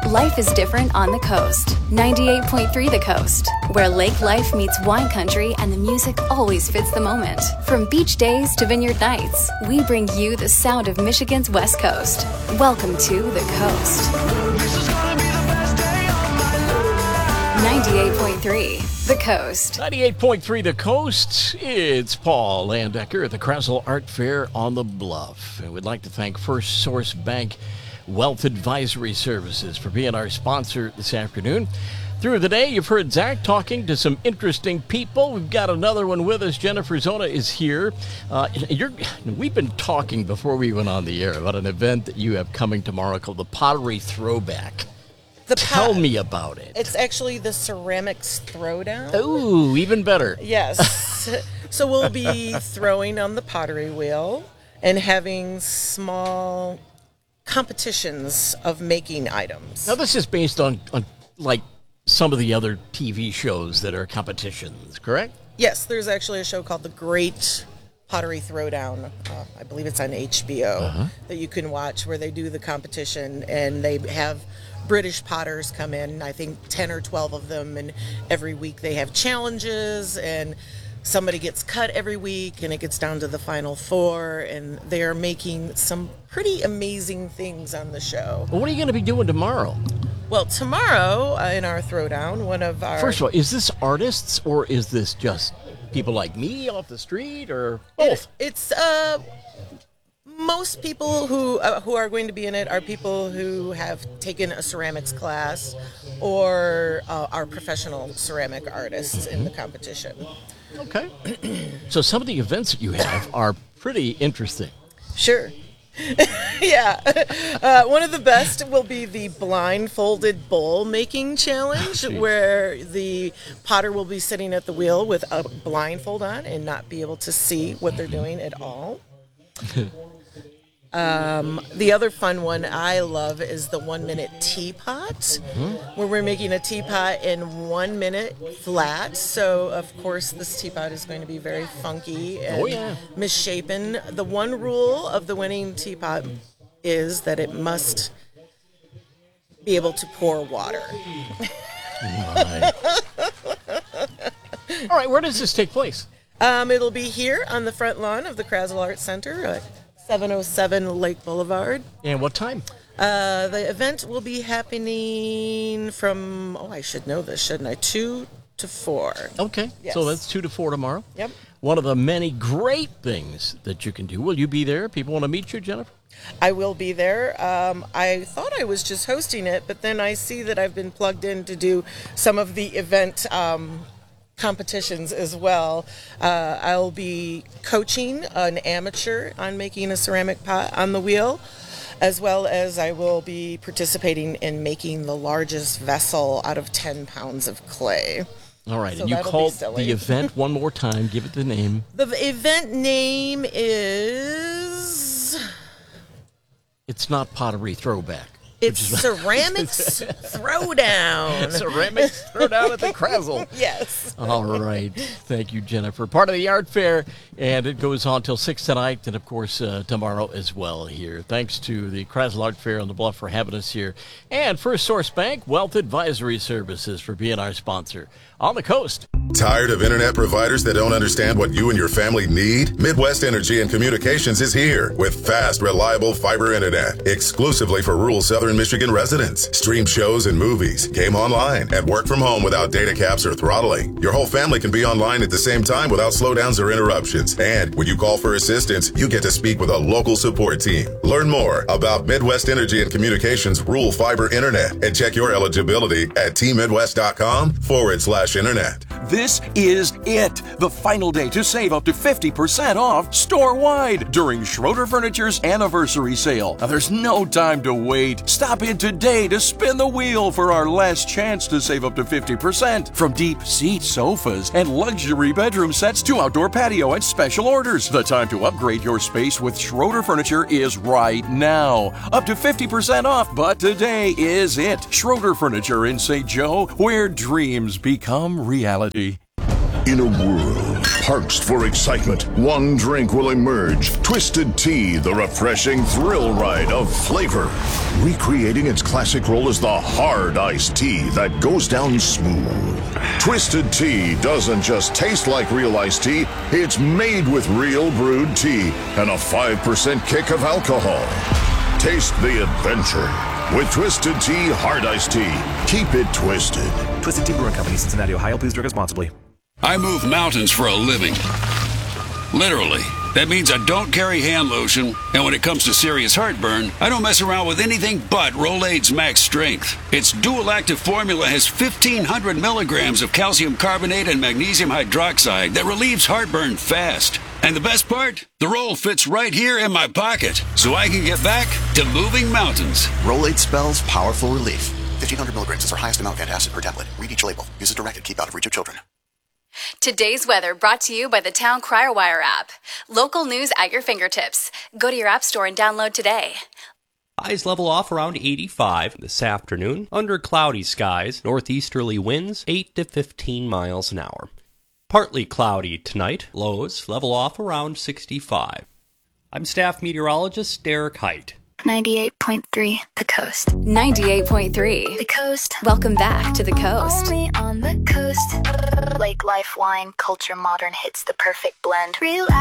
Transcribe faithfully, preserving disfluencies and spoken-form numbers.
Life is different on the coast. ninety-eight point three The Coast, where lake life meets wine country and the music always fits the moment. From beach days to vineyard nights, we bring you the sound of Michigan's West Coast. Welcome to The Coast. ninety-eight point three The Coast. ninety-eight point three The Coast. It's Paul Landecker at the Krasel Art Fair on the Bluff. And we'd like to thank First Source Bank Wealth Advisory Services for being our sponsor this afternoon. Through the day, you've heard Zach talking to some interesting people. We've got another one with us. Jennifer Zona is here. Uh, you're, we've been talking before we went on the air about an event that you have coming tomorrow called the Pottery Throwback. The Tell pot- me about it. It's actually the Ceramics Throwdown. Oh, even better. Yes. So we'll be throwing on the pottery wheel and having small competitions of making items. Now, this is based on, on like, some of the other T V shows that are competitions, correct? Yes, there's actually a show called The Great Pottery Throwdown. Uh, I believe it's on H B O uh-huh. that you can watch, where they do the competition and they have British potters come in, I think ten or twelve of them, and every week they have challenges, and somebody gets cut every week, and it gets down to the final four, and they are making some pretty amazing things on the show. Well, what are you going to be doing tomorrow? Well, tomorrow uh, in our throwdown, one of our... First of all, is this artists, or is this just people like me off the street, or both? It, it's... uh. Most people who uh, who are going to be in it are people who have taken a ceramics class or uh, are professional ceramic artists in the competition. Okay. So some of the events that you have are pretty interesting. Sure. Yeah. Uh, one of the best will be the blindfolded bowl making challenge, oh, where the potter will be sitting at the wheel with a blindfold on and not be able to see what they're doing at all. Um, the other fun one I love is the one-minute teapot, mm-hmm. where we're making a teapot in one minute flat. So, of course, this teapot is going to be very funky and oh, yeah. misshapen. The one rule of the winning teapot is that it must be able to pour water. All right, where does this take place? Um, it'll be here on the front lawn of the Krasel Art Center at seven oh seven Lake Boulevard. And what time? Uh, the event will be happening from, oh, I should know this, shouldn't I? two to four. Okay, yes. So that's two to four tomorrow. Yep. One of the many great things that you can do. Will you be there? People want to meet you, Jennifer? I will be there. Um, I thought I was just hosting it, but then I see that I've been plugged in to do some of the event um competitions as well. Uh, I'll be coaching an amateur on making a ceramic pot on the wheel, as well as I will be participating in making the largest vessel out of ten pounds of clay. All right, so and you called the event one more time. Give it the name. The event name is... It's not Pottery Throwback. It's Ceramics Throwdown. Ceramics Throwdown at the Krasel. Yes. All right. Thank you, Jennifer. Part of the art fair, and it goes on till six tonight, and, of course, uh, tomorrow as well here. Thanks to the Krasel Art Fair on the Bluff for having us here, and First Source Bank Wealth Advisory Services for being our sponsor on the coast. Tired of internet providers that don't understand what you and your family need? Midwest Energy and Communications is here with fast, reliable fiber internet exclusively for rural southern Michigan residents. Stream shows and movies, game online, and work from home without data caps or throttling. Your whole family can be online at the same time without slowdowns or interruptions. And when you call for assistance, you get to speak with a local support team. Learn more about Midwest Energy and Communications rural fiber internet and check your eligibility at tmidwest.com forward slash internet. This is it, the final day to save up to fifty percent off store-wide during Schroeder Furniture's anniversary sale. Now, there's no time to wait. Stop in today to spin the wheel for our last chance to save up to fifty percent. From deep seat sofas and luxury bedroom sets to outdoor patio and special orders. The time to upgrade your space with Schroeder Furniture is right now. Up to fifty percent off, but today is it. Schroeder Furniture in Saint Joe, where dreams become reality. In a world Parched for excitement, one drink will emerge. Twisted Tea, the refreshing thrill ride of flavor. Recreating its classic role as the hard iced tea that goes down smooth. Twisted Tea doesn't just taste like real iced tea, it's made with real brewed tea and a five percent kick of alcohol. Taste the adventure with Twisted Tea Hard Iced Tea. Keep it twisted. Twisted Tea Brewing Company, Cincinnati, Ohio. Please drink responsibly. I move mountains for a living. Literally. That means I don't carry hand lotion, and when it comes to serious heartburn, I don't mess around with anything but Rolaids Max Strength. Its dual-active formula has fifteen hundred milligrams of calcium carbonate and magnesium hydroxide that relieves heartburn fast. And the best part? The roll fits right here in my pocket, so I can get back to moving mountains. Rolaids spells powerful relief. fifteen hundred milligrams is our highest amount of antacid per tablet. Read each label. Use as directed. Keep out of reach of children. Today's weather brought to you by the Town Crier Wire app. Local news at your fingertips. Go to your app store and download today. Highs level off around eighty-five this afternoon. Under cloudy skies, northeasterly winds eight to fifteen miles an hour. Partly cloudy tonight. Lows level off around sixty-five. I'm staff meteorologist Derek Height. ninety-eight point three The Coast. ninety-eight point three The Coast. Welcome back to The Coast. Only on the coast. Lake Life Wine, culture modern hits the perfect blend. Real